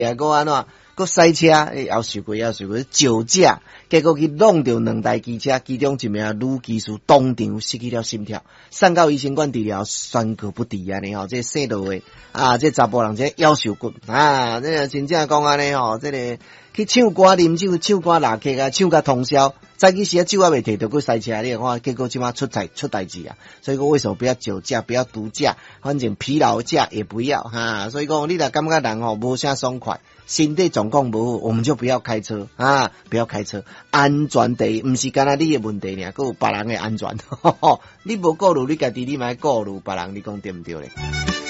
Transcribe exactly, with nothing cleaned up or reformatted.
也个安怎，个塞车，要受过要受过酒驾，结果去弄到两台机车，其中一名女技师当场失去了心跳，送到医生馆治疗，宣告不治安尼吼，这姓罗的啊，这查甫人这夭寿骨啊，这真正讲安尼吼，这个去唱歌啉酒，唱歌拉客啊，唱甲通宵，早起时啊酒还未摕到，佫塞车，你看，结果即马出代出代志啊，所以讲为什么不要酒驾，不要毒驾，反正疲劳驾也不要哈，所以讲你若感觉人吼无啥爽快。身体状况不好，我们就不要开车啊！不要开车，安全第一，不是干那你的问题呢，还有别人的安全。你无顾虑你家己，你莫顾虑别人，你讲对不对咧？